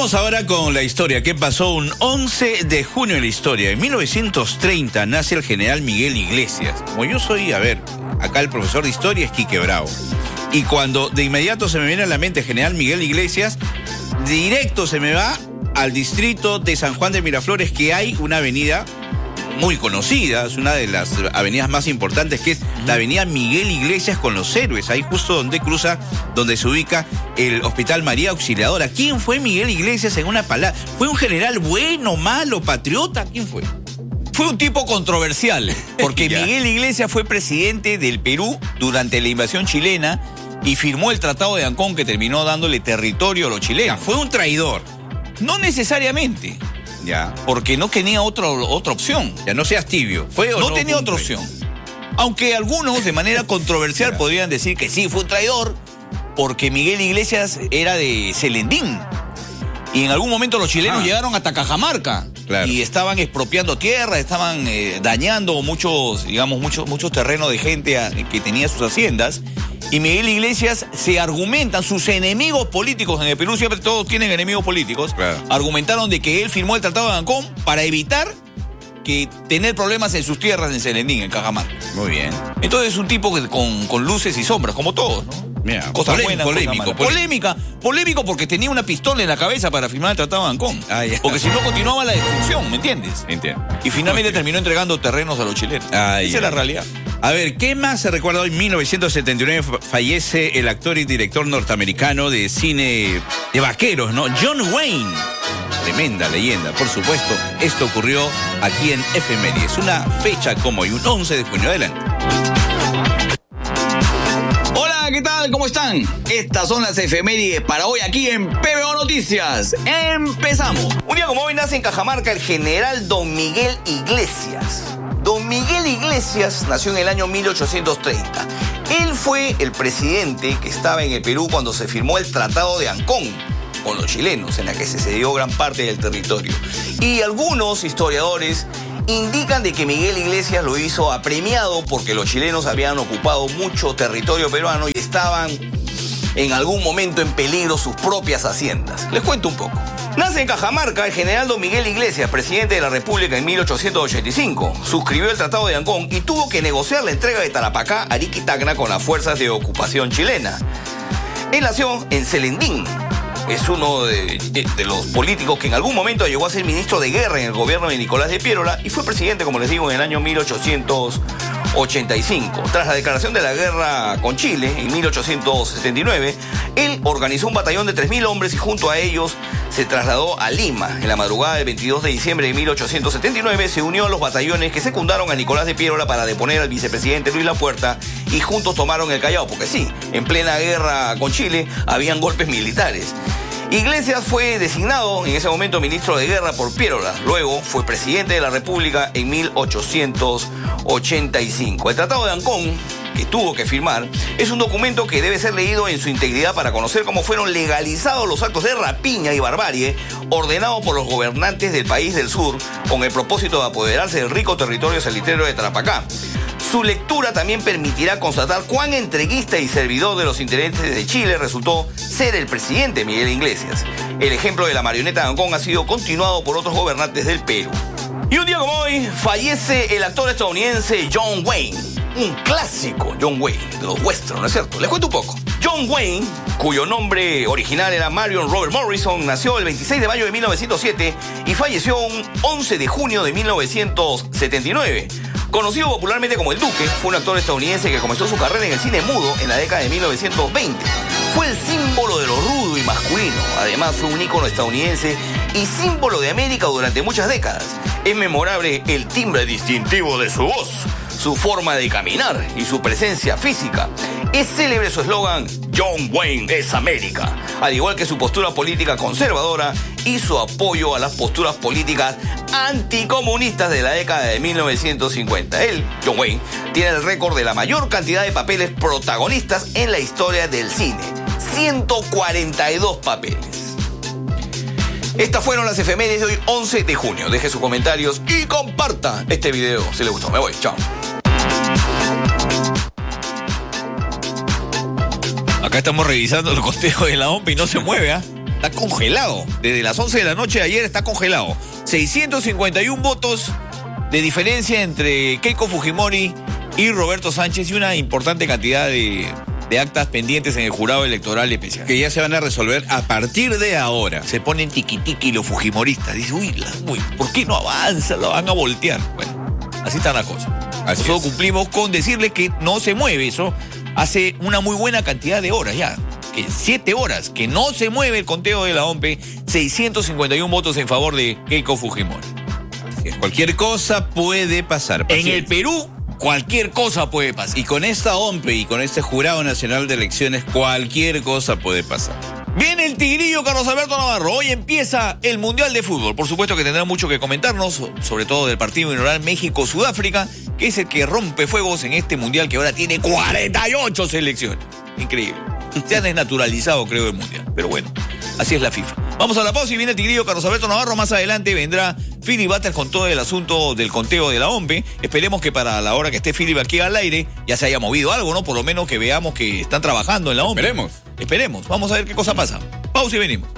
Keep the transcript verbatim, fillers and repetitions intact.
Vamos ahora con la historia. ¿Qué pasó un once de junio en la historia? En mil novecientos treinta nace el general Miguel Iglesias. Como yo soy, a ver, acá el profesor de historia es Quique Bravo. Y cuando de inmediato se me viene a la mente el general Miguel Iglesias, directo se me va al distrito de San Juan de Miraflores, que hay una avenida muy conocida, es una de las avenidas más importantes, que es la avenida Miguel Iglesias con los Héroes, ahí justo donde cruza, donde se ubica el Hospital María Auxiliadora. ¿Quién fue Miguel Iglesias en una palabra? ¿Fue un general bueno, malo, patriota? ¿Quién fue? Fue un tipo controversial, porque Miguel Iglesias fue presidente del Perú durante la invasión chilena y firmó el Tratado de Ancón, que terminó dándole territorio a los chilenos. Ya, fue un traidor. No necesariamente. Ya. Porque no tenía otra, otra opción. Ya, no seas tibio. ¿Fue o no? No tenía otra cumple? opción. Aunque algunos, de manera controversial, Ya. podrían decir que sí, fue un traidor, porque Miguel Iglesias era de Selendín. Y en algún momento los chilenos Ah. llegaron hasta Cajamarca. Claro. Y estaban expropiando tierra, estaban eh, dañando muchos, digamos, muchos, muchos terrenos de gente a, que tenía sus haciendas. Y Miguel Iglesias se argumentan, sus enemigos políticos en el Perú, siempre todos tienen enemigos políticos, Claro. argumentaron de que él firmó el Tratado de Ancón para evitar que tener problemas en sus tierras en Selendín, en Cajamarca. Muy bien. Entonces es un tipo que, con, con luces y sombras, como todos, ¿no? Mira, Cosas polé- buenas, polémico, cosas malas. polémico. Polémica, polémico porque tenía una pistola en la cabeza para firmar el Tratado de Ancón. Ah, ya. Porque si no continuaba la destrucción, ¿me entiendes? Entiendo. Y finalmente terminó entregando terrenos a los chilenos. Ah, Esa ya. es la realidad. A ver, ¿qué más se recuerda hoy? En mil novecientos setenta y nueve fa- fallece el actor y director norteamericano de cine de vaqueros, ¿no? John Wayne. Tremenda leyenda, por supuesto. Esto ocurrió aquí en Efemérides. Una fecha como hoy, un once de junio. Adelante. Hola, ¿qué tal? ¿Cómo están? Estas son las efemérides para hoy aquí en P B O Noticias. ¡Empezamos! Un día como hoy nace en Cajamarca el general Don Miguel Iglesias. Don Miguel Iglesias nació en el año mil ochocientos treinta. Él fue el presidente que estaba en el Perú cuando se firmó el Tratado de Ancón con los chilenos, en la que se cedió gran parte del territorio. Y algunos historiadores indican de que Miguel Iglesias lo hizo apremiado porque los chilenos habían ocupado mucho territorio peruano y estaban en algún momento en peligro sus propias haciendas. Les cuento un poco. Nace en Cajamarca el general Don Miguel Iglesias, presidente de la República en mil ochocientos ochenta y cinco. Suscribió el Tratado de Ancón y tuvo que negociar la entrega de Tarapacá, Arica y Tacna con las fuerzas de ocupación chilena. Él nació en Selendín. Es uno de, de los políticos que en algún momento llegó a ser ministro de guerra en el gobierno de Nicolás de Piérola y fue presidente, como les digo, en el año mil ochocientos ochenta y cinco. Tras la declaración de la guerra con Chile en mil ochocientos setenta y nueve, él organizó un batallón de tres mil hombres y junto a ellos se trasladó a Lima. En la madrugada del veintidós de diciembre de mil ochocientos setenta y nueve se unió a los batallones que secundaron a Nicolás de Piérola para deponer al vicepresidente Luis Lapuerta y juntos tomaron el Callao, porque sí, en plena guerra con Chile habían golpes militares. Iglesias fue designado en ese momento ministro de guerra por Piérola. Luego fue presidente de la República en mil ochocientos ochenta y cinco. El Tratado de Ancón, que tuvo que firmar, es un documento que debe ser leído en su integridad para conocer cómo fueron legalizados los actos de rapiña y barbarie ordenados por los gobernantes del país del sur con el propósito de apoderarse del rico territorio salitrero de Tarapacá. Su lectura también permitirá constatar cuán entreguista y servidor de los intereses de Chile resultó ser el presidente Miguel Iglesias. El ejemplo de la marioneta de Ancón ha sido continuado por otros gobernantes del Perú. Y un día como hoy fallece el actor estadounidense John Wayne. Un clásico John Wayne, de los westerns, ¿no es cierto? Les cuento un poco. John Wayne, cuyo nombre original era Marion Robert Morrison, nació el veintiséis de mayo de mil novecientos siete y falleció un once de junio de mil novecientos setenta y nueve. Conocido popularmente como El Duque, fue un actor estadounidense que comenzó su carrera en el cine mudo en la década de mil novecientos veinte. Fue el símbolo de lo rudo y masculino. Además, fue un ícono estadounidense y símbolo de América durante muchas décadas. Es memorable el timbre distintivo de su voz, su forma de caminar y su presencia física. Es célebre su eslogan John Wayne es América, al igual que su postura política conservadora y su apoyo a las posturas políticas anticomunistas de la década de mil novecientos cincuenta. Él, John Wayne, tiene el récord de la mayor cantidad de papeles protagonistas en la historia del cine. ciento cuarenta y dos papeles. Estas fueron las efemérides de hoy, once de junio. Deje sus comentarios y comparta este video si le gustó. Me voy, chao. Acá estamos revisando el conteo de la O M P y no se mueve, ¿ah? ¿eh? Está congelado. Desde las once de la noche de ayer está congelado. seiscientos cincuenta y uno votos de diferencia entre Keiko Fujimori y Roberto Sánchez y una importante cantidad de, de actas pendientes en el jurado electoral especial. Que ya se van a resolver a partir de ahora. Se ponen tiquitiqui los fujimoristas. Dicen, uy, la, uy, ¿por qué no avanza? Lo van a voltear. Bueno, así está la cosa. Así Nosotros es. cumplimos con decirles que no se mueve eso hace una muy buena cantidad de horas ya. Que siete horas que no se mueve el conteo de la O M P E, seiscientos cincuenta y uno votos en favor de Keiko Fujimori. Cualquier cosa puede pasar. En Paciencia. el Perú, cualquier cosa puede pasar. Y con esta O M P E y con este Jurado Nacional de Elecciones, cualquier cosa puede pasar. Viene el tigrillo Carlos Alberto Navarro. Hoy empieza el Mundial de Fútbol. Por supuesto que tendrá mucho que comentarnos, sobre todo del partido inaugural México-Sudáfrica, que es el que rompe fuegos en este Mundial que ahora tiene cuarenta y ocho selecciones. Increíble. Se ha desnaturalizado, creo, el Mundial. Pero bueno, así es la FIFA. Vamos a la pausa y viene el tigrillo Carlos Alberto Navarro. Más adelante vendrá Philip Butters con todo el asunto del conteo de la O M P E. Esperemos que para la hora que esté Philip aquí al aire ya se haya movido algo, ¿no? Por lo menos que veamos que están trabajando en la O M P E. Esperemos. Esperemos. Vamos a ver qué cosa pasa. Pausa y venimos.